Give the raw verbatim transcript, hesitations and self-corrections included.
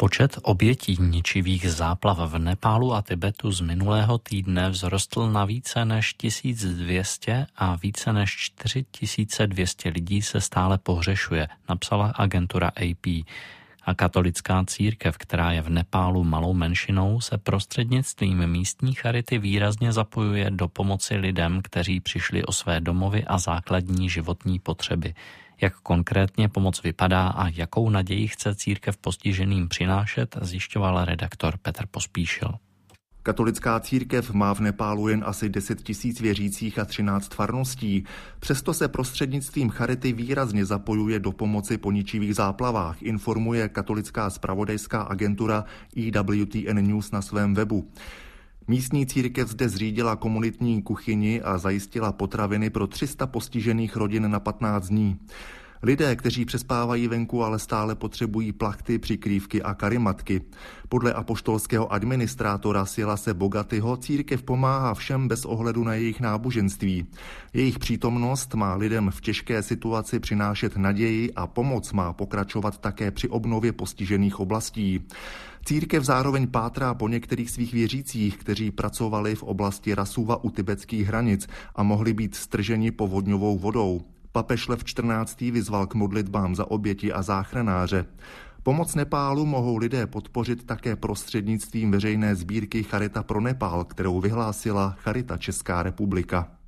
Počet obětí ničivých záplav v Nepálu a Tibetu z minulého týdne vzrostl na více než tisíc dvě stě a více než čtyři tisíce dvě stě lidí se stále pohřešuje, napsala agentura A P. A katolická církev, která je v Nepálu malou menšinou, se prostřednictvím místní charity výrazně zapojuje do pomoci lidem, kteří přišli o své domovy a základní životní potřeby. Jak konkrétně pomoc vypadá a jakou naději chce církev postiženým přinášet, zjišťoval redaktor Petr Pospíšil. Katolická církev má v Nepálu jen asi deset tisíc věřících a třináct farností. Přesto se prostřednictvím charity výrazně zapojuje do pomoci po ničivých záplavách, informuje katolická zpravodajská agentura E W T N News na svém webu. Místní církev zde zřídila komunitní kuchyni a zajistila potraviny pro tři sta postižených rodin na patnáct dní. Lidé, kteří přespávají venku, ale stále potřebují plachty, přikrývky a karimatky. Podle apoštolského administrátora Silase Bogatyho církev pomáhá všem bez ohledu na jejich náboženství. Jejich přítomnost má lidem v těžké situaci přinášet naději a pomoc má pokračovat také při obnově postižených oblastí. Církev zároveň pátrá po některých svých věřících, kteří pracovali v oblasti Rasuva u tibetských hranic a mohli být strženi povodňovou vodou. Papež Lev čtrnáctý vyzval k modlitbám za oběti a záchranáře. Pomoc Nepálu mohou lidé podpořit také prostřednictvím veřejné sbírky Charita pro Nepál, kterou vyhlásila Charita Česká republika.